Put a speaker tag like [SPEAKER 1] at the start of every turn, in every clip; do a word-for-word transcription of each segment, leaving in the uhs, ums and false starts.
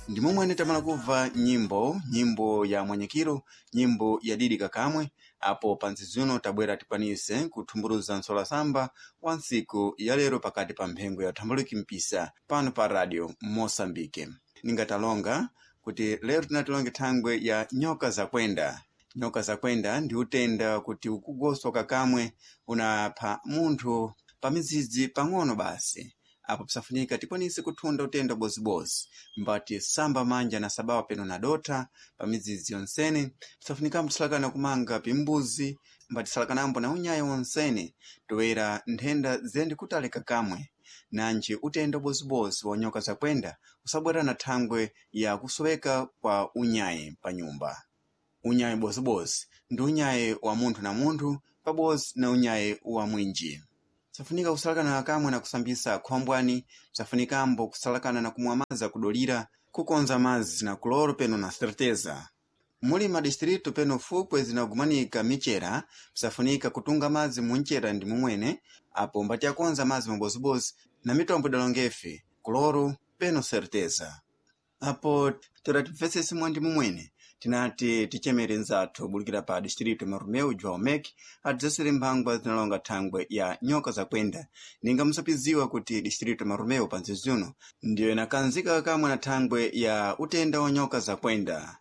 [SPEAKER 1] Ndimo mwene tamala kuva nyimbo, nyimbo ya Mwanyekiro, nyimbo ya Didi Kakamwe, apo pansi zuno tabwera tipanise kuthumburuza nsola samba wa nsiku ya lero pakati pa mphengo ya Thambaluki Mpisa pano pa radio Mosambike. Ningatalonga kuti lero tinatilonge thangwe ya nyoka za kwenda. Nyoka za kwenda ndi utenda kuti ukugoswa kakamwe unapha munthu pamizidzi pang'ono basi. Apo psafunika tiponise kuthunda utenda bozibozi mbati samba manja na sabawa peno na dota pamizidzi yonsene psafunika mtisalakana kumanga pimbuzi mbati salakanambo na unyayo wonsene toera nthenda zendi kutale kakamwe nanji utenda bozibozi wa nyoka za kwenda usabwera na thangwe ya kusoweka kwa unyaye pa nyumba. Unyaye bozibozi ndi unyaye wa munthu na munthu pabozi na unyaye wa mwinji. Psafunika kusalakana kamwe na kusambisa khombwani, psafunikambo kusalakana na kumwa mazi akudolira, kukonza mazi na kuloro peno na certeza. Muli madistritu peno fukwe zinagumanika michera, psafunika kutunga mazi munchera ndi mumwene, apo mbati akonza mazi mabozibozi na mitombo dalongefe, kuloro peno certeza. Apo tiratipfesesi mwa ndi mumwene, tinati tichemere nzathu bulikira pa distritu Marumeu João Meki adzasere mphangwa zinalonga thangwe ya nyoka za kwenda. Ninga musapiziwa kuti distritu Marumeu pansi zuno ndiyo inakanzika kamwe na thangwe ya utenda wa nyoka za kwenda.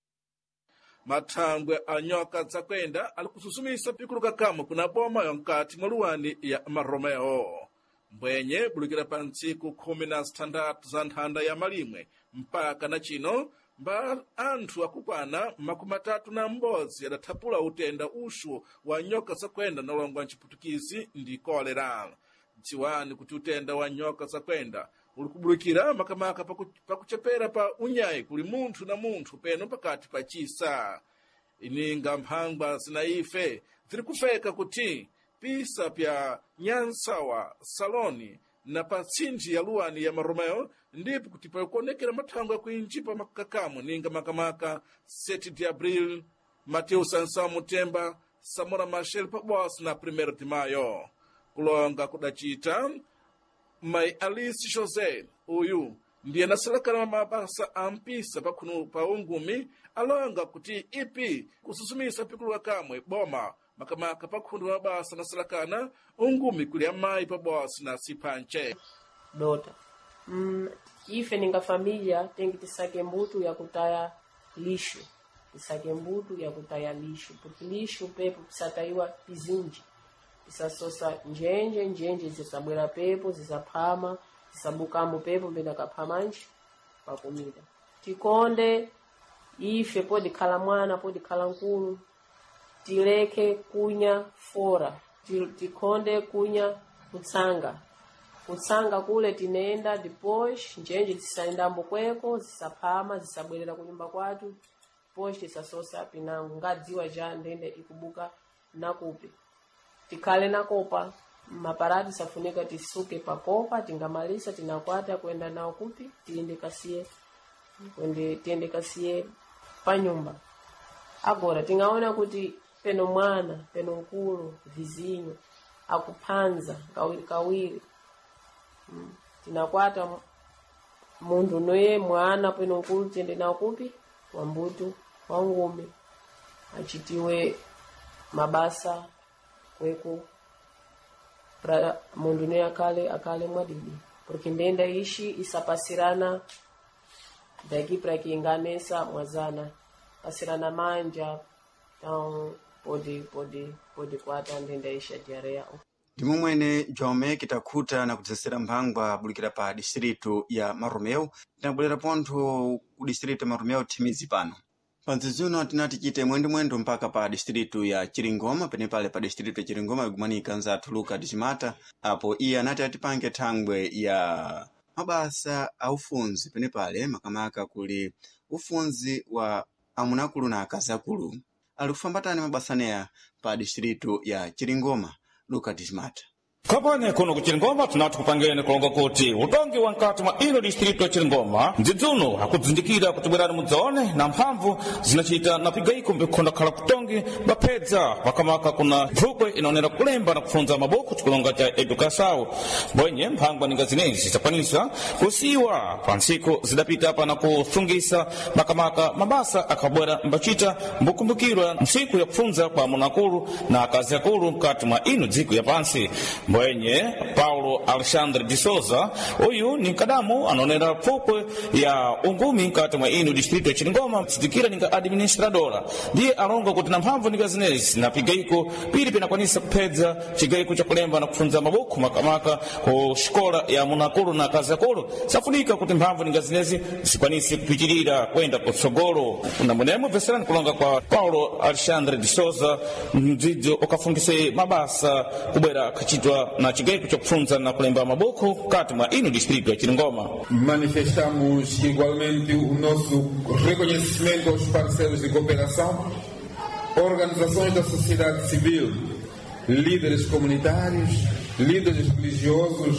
[SPEAKER 2] Mathangwe a nyoka za kwenda alikususumisa pikulu kakamwe kuna boma yonkati mwaluwani ya Marumeu. Mbwenye bulikira pa ntsiku khumi na zitandatu za nthanda ya malimwe mpaka na chino mba anthu akukwana makumi atatu na m'bodzi adathapula utenda ushu wa nyoka za kwenda nalongwa mchiputukizi ndi kolera. Dziwani kuti utenda wa nyoka za kwenda uli kubulikira makamaka pakuchepera pa unyayi kuli munthu na munthu peno pakati pa chisa. Ininga mphangwa zinaife ziri kufeka kuti pisa pya Nyansawa Saloni na pa tsinji ya luwani ya Marumeu ndipo kuti pakuonekera mathangwe kuinjipa makakamwe ninga makamaka sete de abril, Mateu Sansão Mutemba, Samora Machel pabosi na primeiro de maio. Kulonga kudachita Mai Alice José uyu ndiye nasalakana mabasa ampisa pakuno pa ungumi alonga kuti ipi kususumisa pikulu kakamwe boma makamaka pakundu mabasa nasalakana ungumi kuli amayi pabosi na sipanche.
[SPEAKER 3] Dota. Mm, ife ninga familia tengi tisake mbutu ya kutaya lisho. Tisake mbutu ya kutaya lisho. Porque lisho pepo pisataiwa pizinji. Pisasosa njenje, njenje zisabwera pepo, zisapama, zisabukambo pepo mbena kapamanji, pakumida. Tikonde, ife podi kala mwana, podi kala nkulu, tileke kunya fora. Tikonde kunya kutsanga. Kutsanga kule tinenda depois njenje zisaendambo kweko zisapama zisabwerera kunyumba kwatu depois tisasosa pinango ngadziwa ja ndende ikubuka nakupi tikale nakopa maparati safunika tisuke pakopa tingamalisa tinakwata kwenda nao kupi tiende kasie kwende tiende kasie pa nyumba. Agora tingaona kuti peno mwana peno nkulu vizinho akupanza kawiri kawiri. Hmm. Tinakwata mundu noye mwana peno nkulu tende na kupi wambutu wangome achitiwe mabasa kweko pra mundu noye akale akale mwadidi porque ndenda ishi isapasirana daqui pra kiinganesa mwazana pasirana manja então pode pode pode kwata ndenda ishi diarrea.
[SPEAKER 1] Ndimu mwene João Meki takhuta na kudzesera mphangwa bulikira pa distritu ya Marumeu tinabwelera pontho ku distritu ya Marumeu thimizi pano. Pansi zuno tinati chite mwendo mwendo mpaka pa distritu ya Chiringoma pene pale pa distritu ya Chiringoma igumanika nzathu Luka Dizimata apo iye anati atipange thangwe ya mabasa a ufunzi pene pale makamaka kuli ufunzi wa amunakulu na akazakulu ali kufambatani mabasaneya pa distritu ya Chiringoma. Luka Dizimata.
[SPEAKER 4] kapanya kuno ku Chiringoma tunati kupangeni kulonga kuti utongi wa nkati mwa ino distrito ya Chiringoma ndzidzuno akudzindikira kutibwerani mudzaone na mphamvu zinachita na pigaiko mbikhonda khala kutongi bapedza pakamaka kuna mphukwe inaonera kulemba na kufunza maboko chikulonga cha edukação bwenye mphangwa ninga zinezi zitakwanisa kusiwa pa ntsiku zidapita pa na kusungisa makamaka mabasa akabwera mbachita mbukumbukirwa ntsiku ya kufunza kwa munakulu na akazi akulu mkati mwa ino dziko ya pansi mwenye Paulo Alexandre de Souza uyu ni nkadamu anaonera pfukwe ya ungumi mkati mwa ino distrito ya Chiringoma sidikira ninga administradora ndiye alonga kuti na mphamvu ninga zinezi na pigaiko pili pinakwanisa kupedza chigaiko cha kulemba na kufunza maboko makamaka ku shikola ya munakulu na akazi akulu safunika kuti mphamvu ninga zinezi zikwanise kupitirira kwenda kutsogolo na mwenemo veserani kulonga kwa Paulo Alexandre de Souza mdzidzo ukafungise mabasa kubwera kachitwa na chigaiko cha kufunza na kulemba maboko kati mwa ino distrito ya Chiringoma.
[SPEAKER 5] Manifestamos igualmente o nosso reconhecimento aos parceiros de cooperação, organizações da sociedade civil, líderes comunitários, líderes religiosos,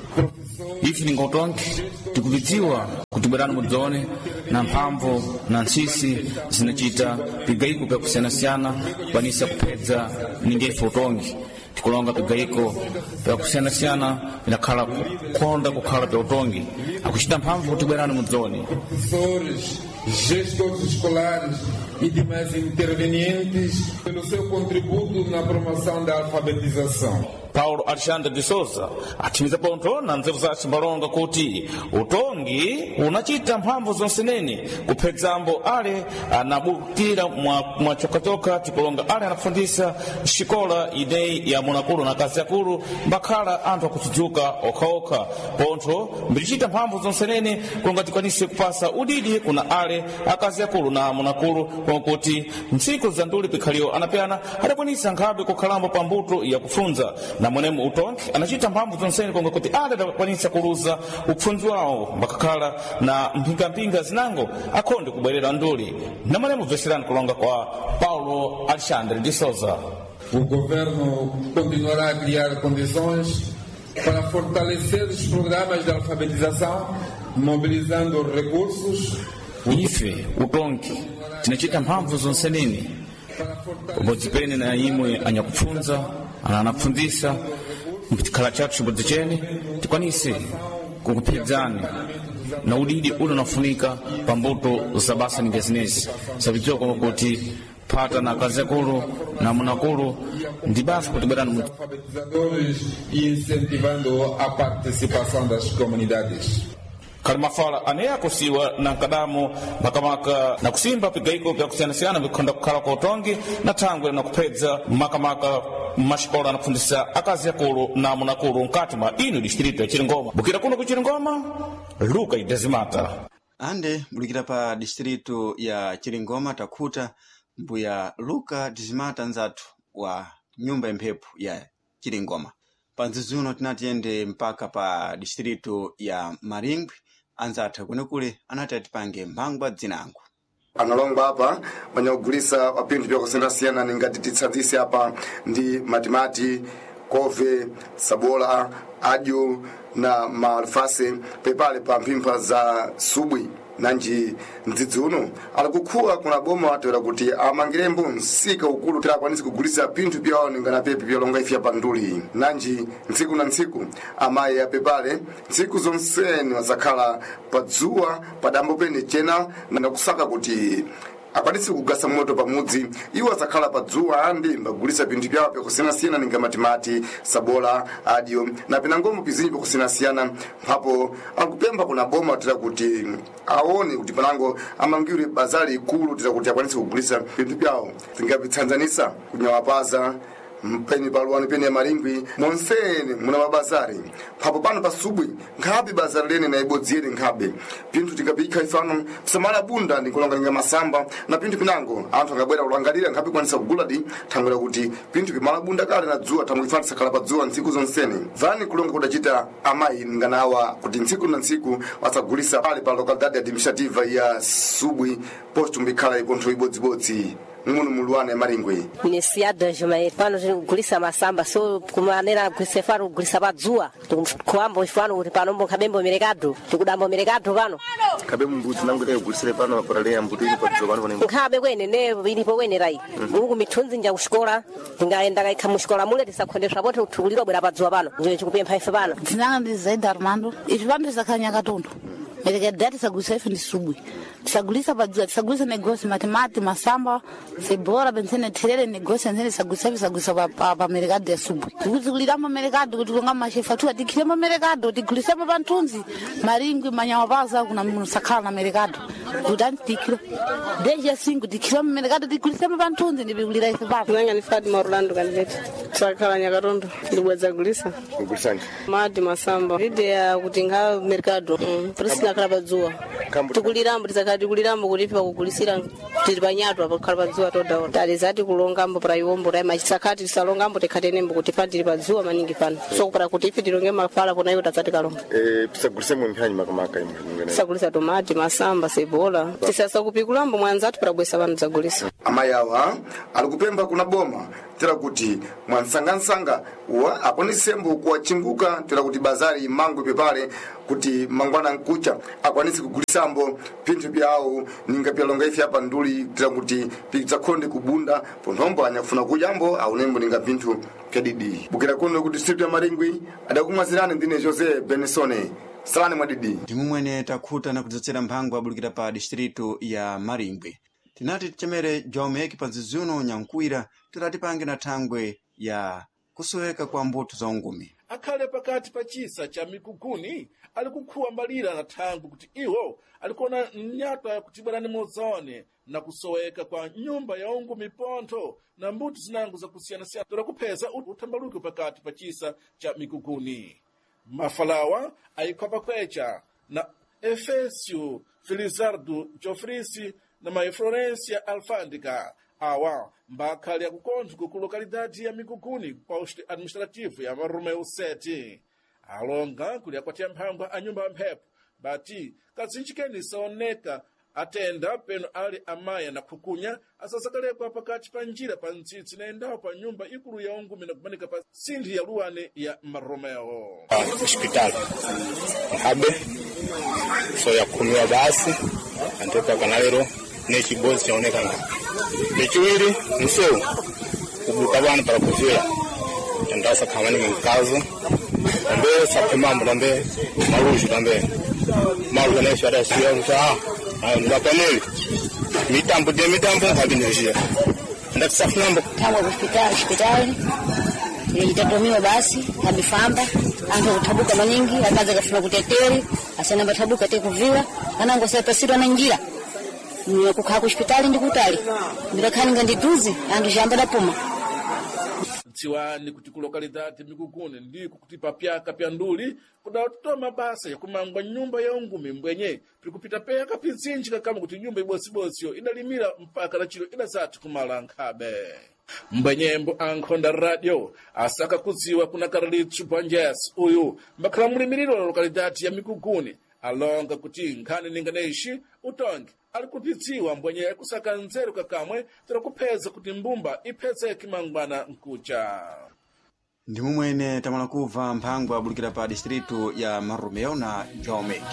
[SPEAKER 4] ifi ni ngotongi tikuvidziwa kutibwerana mudzone na mphamvu na ntsisi zinachita pigaiko pya kusiyanasiyana kwanisa kupedza ningefe utongi tikulonga pigaiko pya kusiyanasiyana inakhala kukonda kukhala pya utongi akuchita mphamvu kutibwerana mudzone
[SPEAKER 5] professores, gestores escolares e demais intervenientes pelo seu contributo na promoção da alfabetização.
[SPEAKER 4] Paulo Alexandre de Souza atimiza ponto na nzeru zace mbalonga kuti utongi unachita mphamvu zonseneni kuphedzambo ale anabukira mwa chokachoka tikulonga ale anafundisa xikola idei ya munakulu na akazi akulu mbakhala anthu akutidzuka okhaokha ponto mbilicita mphamvu zonseneni kulonga tikwanise kupasa udidi kuna ale akazi akulu na munakulu kuti ntsiku za nduli pikhaliyo anapyana adakwanisa nkhabe kukhalambo pa mbuto ya kufunza na mwenemu utongi anachita mphamvu zonseni konga kuti ale adakwanisa kuluza upfunzi wawo mbakakhala na mpingampinga zinango akhonde kubwerera nduli na mwenemu veserani kulonga kwa Paulo Alexandre de Souza.
[SPEAKER 5] O governo continuará a criar condições para fortalecer os programas de alfabetização, mobilizando recursos.
[SPEAKER 4] Ife utongi tinachita mphamvu zonseneni ubodzipene na imwe anyakupfunza ananapfunzisa mpitikhala chatu chibodzi chene tikwanise kukuphedzani na udidi ule unafunika pa mbuto za basa ninga zinezi sabidziwa kono kuti phata na akazi akulu na munakulu ndi basa kutibwerana mu
[SPEAKER 5] alfabetizadores e incentivando a participação das comunidades.
[SPEAKER 4] kalimafala aneya kusiwa na nkadamu makamaka na kusimba pigaiko pya kusiyanasiyana vikhonda kukhala kwa utongi na thangwe na kuphedza makamaka maxikola na kufundisa akazi akulu na munakulu nkati mwa ino distrito ya Chiringoma. Bukira kuno ku Chiringoma, Luka Idezimata.
[SPEAKER 1] Ande mulikira pa distrito ya Chiringoma takhuta mbuya Luka Idezimata nzathu wa nyumba emphepo ya Chiringoma. Panzizuno tinatiyende mpaka pa distrito ya Maringwe anzatha kunekule anati atipange mphangwa dzinango.
[SPEAKER 6] Analonga apa manyogulisa wapinthu pya kusiyana ningati titsadzise apa ndi matimati, kove, sabola, adyo na malfase pepale pa mphimpa za subwi nanji ndzidzuno alikukhua kuna boma watera kuti amangirembo nsika ukulu tirakwanisa kugulisa pinthu pyawo ningana pepe pyalonga ifya panduli nanji ntsiku na ntsiku amayi apepale ntsiku zonseni wazakhala padzuwa padambo pene chena na kusaka kuti akwanise kugasa moto pamudzi iwo azakhala padzuwa andi mbagulisa pinthu pyawo pyakusiyanasiyana ninga matimati, sabola, adyo na pinangomo pizinji pyakusiyanasiyana mphapo akupempha kuna boma tira kuti aone kuti panango amangire bazali ikulu tira kuti akwanise kugulisa pinthu pyawo zingapitsanzanisa kunyawapaza mpeni paluwani peni ya Maringwe monseni muna mabazari papo pano pasubwi nkhabe bazari lene na ibodzi yene nkhabe pinthu tikapika ifano samala bunda ndikulonga nga masamba na pinthu pinango anthu angabwera kulangalira nkhabe kwanisa kugula di thangwera kuti pinthu pimala bunda kale na dzuwa thamwe ifano sakhala pa dzuwa ntsiku zonseni vani kulonga kudachita amayi nganawa kuti ntsiku na ntsiku wasagulisa pale pa localidade administrativa ya subwi posto mbikhala ikontho ibodzibodzi muno muluwana ya Maringwe.
[SPEAKER 7] Iniciada Jumair pano gulisa masamba so kumanera kusefaro gulisa badzuwa tukwambo ifano kuti pano mbo kabembo mercado tikudambo mercado pano
[SPEAKER 6] kabembo mbuzi nangu leo gulisire pano porale ya mbuti ili patso pano pano
[SPEAKER 7] kabe kwene ne ilipo kwene rai mungu mitunzi nja kushikola tingaenda kaika mushikola mule tisakhondesha bote utuliro bwera badzuwa pano nje chikupempha ife pano
[SPEAKER 8] tinanga ndi Zaida Armando ife pano tisakanya katundu mercado sagulisa ife ndi subwi tisagulisa badzuwa tisagulisa negosi matemati masamba sebora benzene terere negosi nzene sagulisa ife sagulisa pa pa mercado ya subwi tikuzulira mu mercado kuti konga mashefa tu atikile mu mercado tigulisa pa bantunzi Maringwe manyawa baza kuna musakhala na mercado kudanti tikilo deja singu tikilo mu mercado tigulisa pa bantunzi ndibigulira ife pano
[SPEAKER 3] nanga ni Fatima Orlando kaniveti sakhala nyakarondo ndibweza gulisa
[SPEAKER 6] kugulisanje
[SPEAKER 3] madi masamba idea kuti nga mercado prisina kala badzuwa tukulirambo tisakati kulirambo kuti pa kugulisira tiri panyatwa pakhala badzuwa todaona tali zati kulongambo pra iwombo rai machisakati tisalongambo tikhatenembo kuti patiri badzuwa maningi pano so kupara kuti ife tilonge mafala pona iwo tazati kalonga
[SPEAKER 6] eh tisagulise mu mphanyi makamaka imwe
[SPEAKER 3] tisagulisa tomati masamba sebola tisasa kupikulambo mwanzatu para bwesa vanhu zagulisa
[SPEAKER 6] amayawa alikupemba kuna boma tira kuti mwansangansanga wa akonisembo kuwachinguka tira kuti bazari mangu pepale kuti mangwana nkucha akwanisi kugulisambo pinthu byawo ninga pyalonga ife apa nduli tira kuti pikitsakhonde kubunda ponthombo anyafuna kujambo aunembo ninga pinthu pyadidi bukira kuno ku district ya Maringwe adakumwazirani ndine Jose Benisone salani mwadidi
[SPEAKER 1] ndimumwene takhuta na kudzatsera mphango abulukira pa district ya Maringwe tinati tichemere Jomeki panzizuno nyankwira tirati pange na thangwe ya kusoweka kwa mbuto za ungumi
[SPEAKER 2] akhale pakati pa chisa cha mikuguni alikukhuwa malira na thangwe kuti iwo alikona mnyata kuti bwerani mozone na kusoweka kwa nyumba ya ungumi pontho na mbuto zinango za kusiyana-siyana tora kupheza uthambaluke pakati pa chisa cha mikuguni mafalawa ayikhwapa kwecha na Efesio Felizardo Jofrisi na Maria Florencia Alfândega awa mbakhali ya kukontho ku lokalidade ya Mikuguni posto administrativo ya Maromeu sete alonga kuli akwatia mphangwa a nyumba mphepo bati kazinchikeni saoneka atenda peno ali amaya na kukunya asasakalekwa pakati pa njira pa ntsitsi na endawo pa nyumba ikulu ya ungumi na kumanika pa sindhi ya luwane ya Maromeo
[SPEAKER 9] hospital habe so ya kumiwa basi antepa kanalero nechibozi chaonekana nechiwiri nseu kubuka bana para kuzira ndasa kamani mkazo ambe sapimambo ambe maruju ambe maruju na shara sio mta anda paneli mitambo de mitambo habinyajia ndakusafuna
[SPEAKER 8] kama hospitali hospitali nilitatomiwa basi habifamba anza kutabuka maningi akaza kafuna kuteteri asana batabuka te kuvira anango sasa pasiro na njira ni kukaa hospitali ndikutali ndirakhani ngandiduzi andu jamba da puma
[SPEAKER 2] tsiwani kuti ku lokalidade Mikuguni ndiko kuti papyaka pya nduli kudatoma mabasa ya kumangwa nyumba ya ungumi mbwenye pikupita peka pizinjika kama kuti nyumba ibosibosio inalimira mpaka na chilo inasati kumala nkhabe mbwenyembo ankhonda radio asaka kuziwa kuna Karalitsu Banjes uyu mbakhala mulimiriro la lokalidade ya Mikuguni alonga kuti nkhani ninganeshi utongi alikutidziwa mbwenye kusaka nzeru kakamwe tira kupheza kuti mbumba iphezeke mangwana nkucha
[SPEAKER 1] ndimumwene tamala kuva mphangwa abulukira pa district ya Maromeo na Jomeki